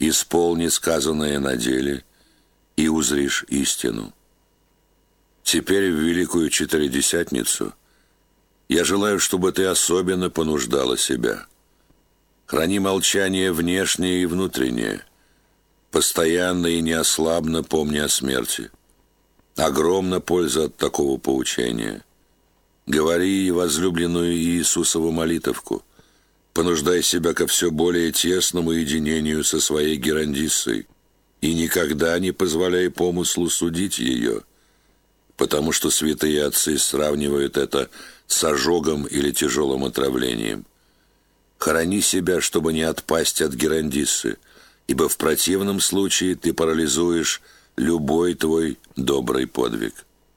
исполни сказанное на деле, и узришь истину. Теперь в Великую Четыредесятницу я желаю, чтобы ты особенно понуждала себя. Храни молчание внешнее и внутреннее, постоянно и неослабно помни о смерти. Огромна польза от такого поучения. Говори возлюбленную Иисусову молитовку, понуждай себя ко все более тесному единению со своей Герандиссой и никогда не позволяй помыслу судить ее, потому что святые отцы сравнивают это с ожогом или тяжелым отравлением. Храни себя, чтобы не отпасть от Герандиссы, ибо в противном случае ты парализуешь любой твой добрый подвиг.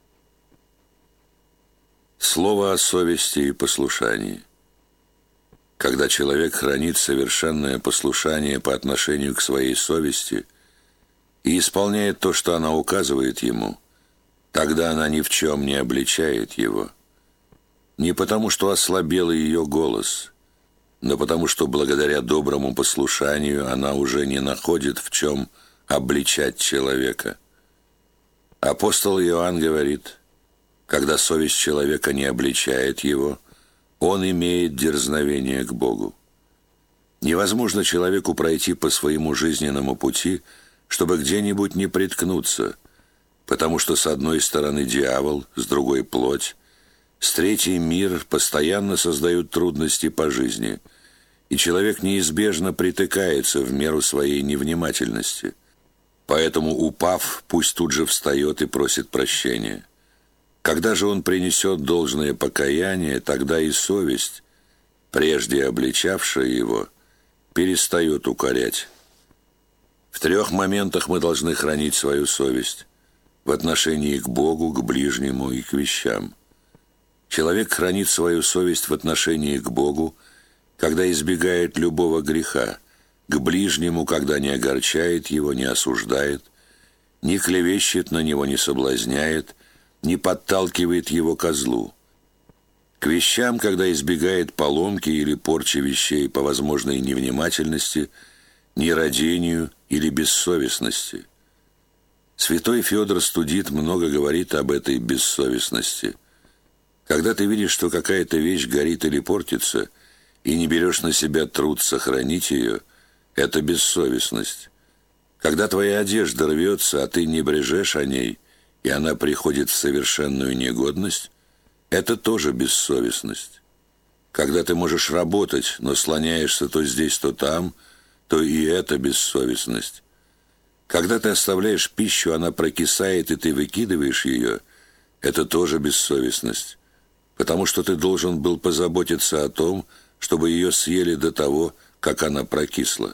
Слово о совести и послушании. Когда человек хранит совершенное послушание по отношению к своей совести и исполняет то, что она указывает ему, тогда она ни в чем не обличает его. Не потому, что ослабел ее голос, но потому, что благодаря доброму послушанию она уже не находит в чем обличать человека. Апостол Иоанн говорит: когда совесть человека не обличает его, он имеет дерзновение к Богу. Невозможно человеку пройти по своему жизненному пути, чтобы где-нибудь не приткнуться, потому что с одной стороны дьявол, с другой плоть, с третьей мир постоянно создают трудности по жизни, и человек неизбежно притыкается в меру своей невнимательности. Поэтому, упав, пусть тут же встает и просит прощения. Когда же он принесет должное покаяние, тогда и совесть, прежде обличавшая его, перестает укорять. В 3 моментах мы должны хранить свою совесть: в отношении к Богу, к ближнему и к вещам. Человек хранит свою совесть в отношении к Богу, когда избегает любого греха, к ближнему, когда не огорчает его, не осуждает, не клевещет на него, не соблазняет, не подталкивает его ко злу. К вещам, когда избегает поломки или порчи вещей по возможной невнимательности, нерадению или бессовестности. Святой Феодор Студит много говорит об этой бессовестности. Когда ты видишь, что какая-то вещь горит или портится, и не берешь на себя труд сохранить ее, это бессовестность. Когда твоя одежда рвется, а ты не брежешь о ней, и она приходит в совершенную негодность, это тоже бессовестность. Когда ты можешь работать, но слоняешься то здесь, то там, то и это бессовестность. Когда ты оставляешь пищу, она прокисает, и ты выкидываешь ее, это тоже бессовестность, потому что ты должен был позаботиться о том, чтобы ее съели до того, как она прокисла.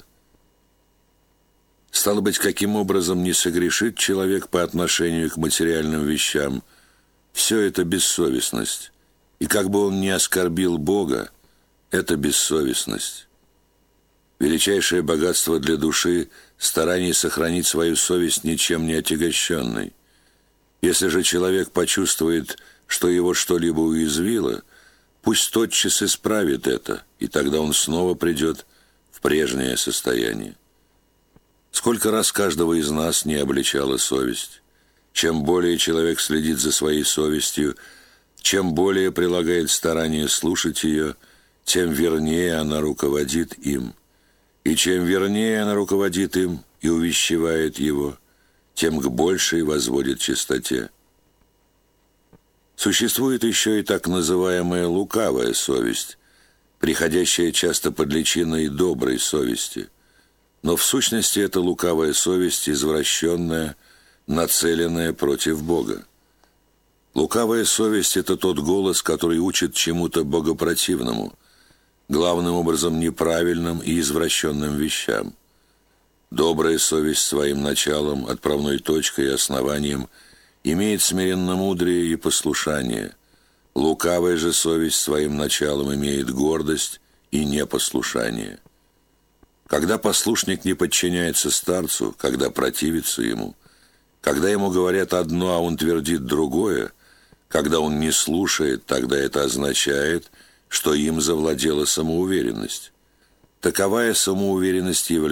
Стало быть, каким образом не согрешит человек по отношению к материальным вещам, все это бессовестность, и как бы он ни оскорбил Бога, это бессовестность. Величайшее богатство для души – старание сохранить свою совесть ничем не отягощенной. Если же человек почувствует, что его что-либо уязвило, пусть тотчас исправит это, и тогда он снова придет в прежнее состояние. Сколько раз каждого из нас не обличала совесть. Чем более человек следит за своей совестью, чем более прилагает старание слушать ее, тем вернее она руководит им. И чем вернее она руководит им и увещевает его, тем к большей возводит чистоте. Существует еще и так называемая лукавая совесть, приходящая часто под личиной доброй совести. Но в сущности эта лукавая совесть извращенная, нацеленная против Бога. Лукавая совесть – это тот голос, который учит чему-то богопротивному, главным образом неправильным и извращенным вещам. Добрая совесть своим началом, отправной точкой и основанием имеет смиренномудрие и послушание. Лукавая же совесть своим началом имеет гордость и непослушание. Когда послушник не подчиняется старцу, когда противится ему, когда ему говорят одно, а он твердит другое, когда он не слушает, тогда это означает, что им завладела самоуверенность. Таковая самоуверенность является